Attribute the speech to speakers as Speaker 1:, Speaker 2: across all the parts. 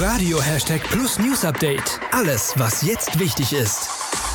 Speaker 1: Radio #Plus News Update. Alles, was jetzt wichtig ist.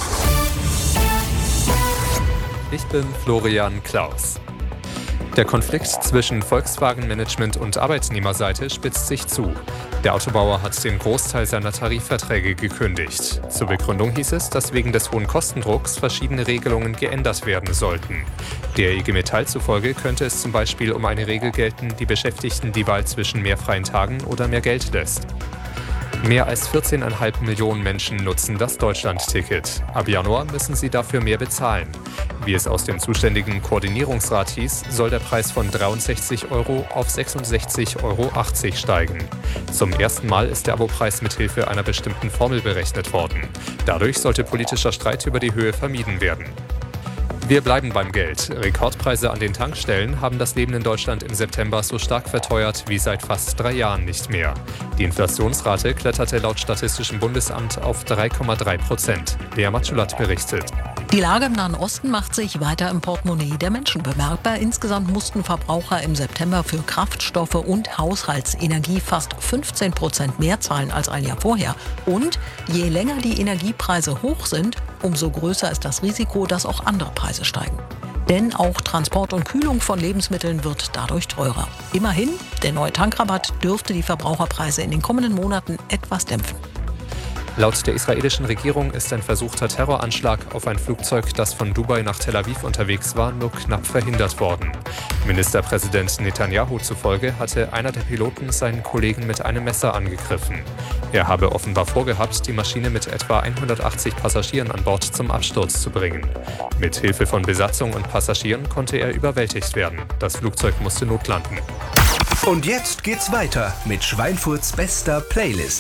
Speaker 2: Ich bin Florian Klaus. Der Konflikt zwischen Volkswagen-Management und Arbeitnehmerseite spitzt sich zu. Der Autobauer hat den Großteil seiner Tarifverträge gekündigt. Zur Begründung hieß es, dass wegen des hohen Kostendrucks verschiedene Regelungen geändert werden sollten. Der IG Metall zufolge könnte es zum Beispiel um eine Regel gelten, die Beschäftigten die Wahl zwischen mehr freien Tagen oder mehr Geld lässt. Mehr als 14,5 Millionen Menschen nutzen das Deutschland-Ticket. Ab Januar müssen sie dafür mehr bezahlen. Wie es aus dem zuständigen Koordinierungsrat hieß, soll der Preis von 63 € auf 66,80 € steigen. Zum ersten Mal ist der Abopreis mithilfe einer bestimmten Formel berechnet worden. Dadurch sollte politischer Streit über die Höhe vermieden werden. Wir bleiben beim Geld. Rekordpreise an den Tankstellen haben das Leben in Deutschland im September so stark verteuert wie seit fast 3 Jahren nicht mehr. Die Inflationsrate kletterte laut Statistischem Bundesamt auf 3,3%. Lea Matschulat berichtet.
Speaker 3: Die Lage im Nahen Osten macht sich weiter im Portemonnaie der Menschen bemerkbar. Insgesamt mussten Verbraucher im September für Kraftstoffe und Haushaltsenergie fast 15% mehr zahlen als ein Jahr vorher. Und je länger die Energiepreise hoch sind, umso größer ist das Risiko, dass auch andere Preise steigen. Denn auch Transport und Kühlung von Lebensmitteln wird dadurch teurer. Immerhin, der neue Tankrabatt dürfte die Verbraucherpreise in den kommenden Monaten etwas dämpfen.
Speaker 2: Laut der israelischen Regierung ist ein versuchter Terroranschlag auf ein Flugzeug, das von Dubai nach Tel Aviv unterwegs war, nur knapp verhindert worden. Ministerpräsident Netanyahu zufolge hatte einer der Piloten seinen Kollegen mit einem Messer angegriffen. Er habe offenbar vorgehabt, die Maschine mit etwa 180 Passagieren an Bord zum Absturz zu bringen. Mit Hilfe von Besatzung und Passagieren konnte er überwältigt werden. Das Flugzeug musste notlanden.
Speaker 1: Und jetzt geht's weiter mit Schweinfurts bester Playlist.